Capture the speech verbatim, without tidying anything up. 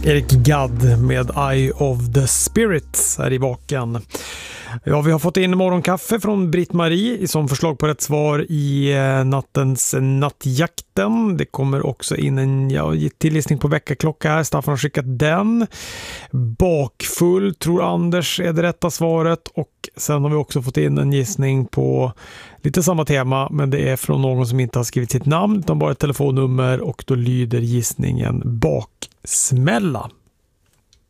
Eric Gadd med Eye of the Spirit här i baken. Ja, vi har fått in morgonkaffe från Britt-Marie som förslag på rätt svar i nattens nattjakten. Det kommer också in en ja, tillgissning på veckaklocka här. Staffan har skickat den. Bakfull tror Anders är det rätta svaret. Och sen har vi också fått in en gissning på lite samma tema, men det är från någon som inte har skrivit sitt namn utan bara ett telefonnummer, och då lyder gissningen baksmälla.